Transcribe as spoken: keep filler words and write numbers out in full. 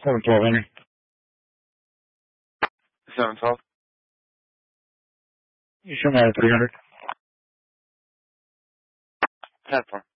seven twelve Henry. seven twelve. You show me out of three hundred. ten four.